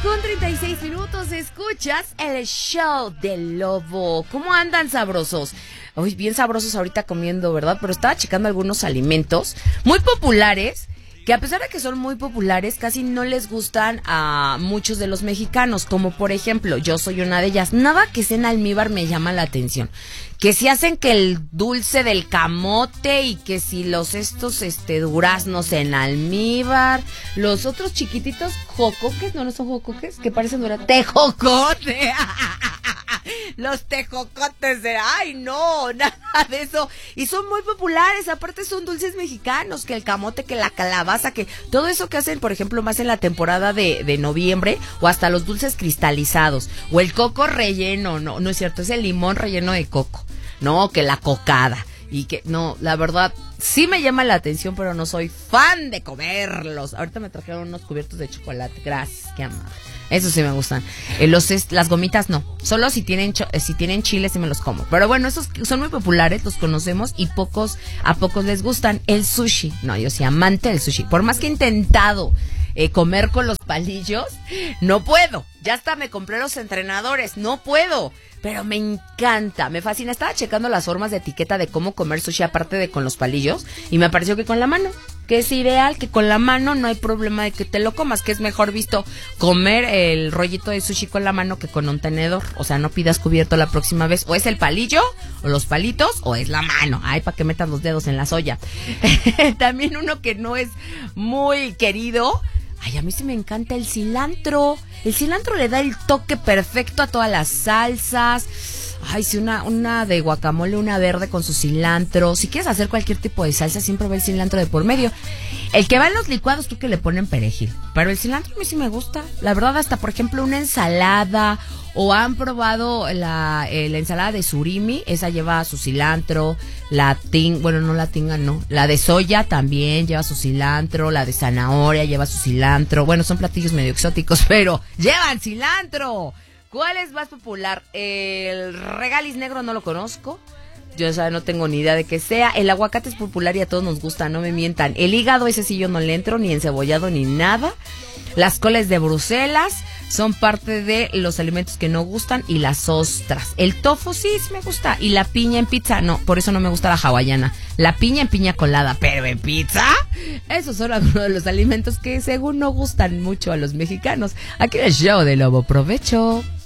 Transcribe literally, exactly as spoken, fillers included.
con treinta y seis minutos, escuchas el show del lobo. ¿Cómo andan sabrosos? Uy, bien sabrosos ahorita comiendo, ¿verdad? Pero estaba checando algunos alimentos muy populares, que a pesar de que son muy populares, casi no les gustan a muchos de los mexicanos, como por ejemplo, yo soy una de ellas. Nada que sea en almíbar me llama la atención. Que si hacen que el dulce del camote y que si los estos este duraznos en almíbar, los otros chiquititos jocoques, no, no son jocoques, que parecen duraznos, tejocote. Los tejocotes de, ay no, nada de eso. Y son muy populares, aparte son dulces mexicanos, que el camote, que la calabaza, que todo eso que hacen, por ejemplo, más en la temporada de, de noviembre, o hasta los dulces cristalizados, o el coco relleno, no, no es cierto, es el limón relleno de coco, no, que la cocada. Y que, no, la verdad, sí me llama la atención, pero no soy fan de comerlos. Ahorita me trajeron unos cubiertos de chocolate, gracias, qué amable. Esos sí me gustan. Eh, los es, las gomitas no. Solo si tienen cho- si tienen chile sí me los como. Pero bueno, esos son muy populares, los conocemos y pocos a pocos les gustan. El sushi. No, yo soy amante del sushi. Por más que he intentado eh, comer con los palillos, no puedo. Ya hasta me compré los entrenadores, no puedo. Pero me encanta, me fascina. Estaba checando las formas de etiqueta de cómo comer sushi aparte de con los palillos y me pareció que con la mano, que es ideal, que con la mano no hay problema de que te lo comas, que es mejor visto comer el rollito de sushi con la mano que con un tenedor. O sea, no pidas cubierto la próxima vez. O es el palillo, o los palitos, o es la mano. Ay, para que metas los dedos en la soya. También uno que no es muy querido. Ay, a mí sí me encanta el cilantro. El cilantro le da el toque perfecto a todas las salsas. Ay, sí, una, una de guacamole, una verde con su cilantro. Si quieres hacer cualquier tipo de salsa, siempre va el cilantro de por medio. El que va en los licuados, tú que le ponen perejil. Pero el cilantro a mí sí me gusta. La verdad, hasta por ejemplo una ensalada. O han probado la, eh, la ensalada de surimi, esa lleva su cilantro. La ting, bueno, no la tinga, no. La de soya también lleva su cilantro. La de zanahoria lleva su cilantro. Bueno, son platillos medio exóticos, pero llevan cilantro. ¿Cuál es más popular? El regalis negro no lo conozco. Yo o sea, no tengo ni idea de qué sea. El aguacate es popular y a todos nos gusta, no me mientan. El hígado, ese sí yo no le entro, ni encebollado ni nada. Las coles de Bruselas son parte de los alimentos que no gustan. Y las ostras. El tofu sí, sí me gusta. Y la piña en pizza, no, por eso no me gusta la hawaiana. La piña en piña colada, pero en pizza. Esos son algunos de los alimentos que según no gustan mucho a los mexicanos. Aquí en el show de Lobo, provecho.